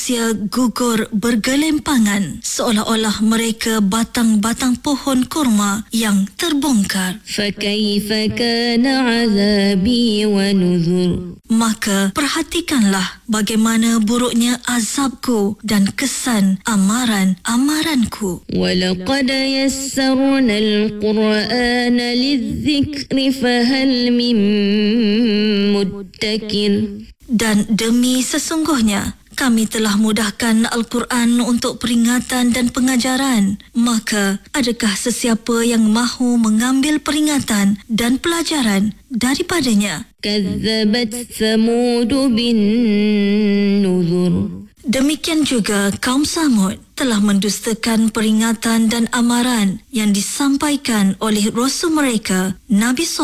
Manusia gugur bergelempangan seolah-olah mereka batang-batang pohon kurma yang terbongkar. فكيف كان عذابي ونذر. Maka perhatikanlah bagaimana buruknya azabku dan kesan amaran-amaranku. ولقد يسرنا القرآن للذكر فهل من مدكر. Dan demi sesungguhnya, kami telah mudahkan Al-Quran untuk peringatan dan pengajaran. Maka, adakah sesiapa yang mahu mengambil peringatan dan pelajaran daripadanya? كذبت ثمود بالنذر. Demikian juga kaum Samud telah mendustakan peringatan dan amaran yang disampaikan oleh Rasul mereka, Nabi